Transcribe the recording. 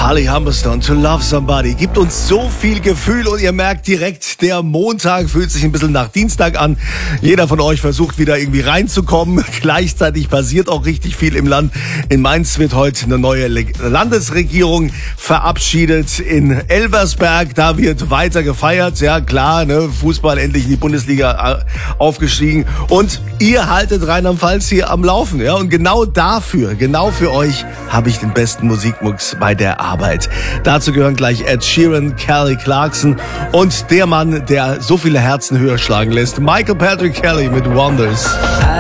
Holly Humberstone, To Love Somebody, gibt uns so viel Gefühl und ihr merkt direkt, der Montag fühlt sich ein bisschen nach Dienstag an. Jeder von euch versucht wieder irgendwie reinzukommen. Gleichzeitig passiert auch richtig viel im Land. In Mainz wird heute eine neue Landesregierung verabschiedet. In Elversberg, da wird weiter gefeiert. Ja klar, ne? Fußball endlich in die Bundesliga aufgestiegen. Und ihr haltet Rheinland-Pfalz hier am Laufen. Ja? Und genau dafür, genau für euch, habe ich den besten Musikmix bei der Arbeit. Dazu gehören gleich Ed Sheeran, Kelly Clarkson und der Mann, der so viele Herzen höher schlagen lässt, Michael Patrick Kelly mit Wonders.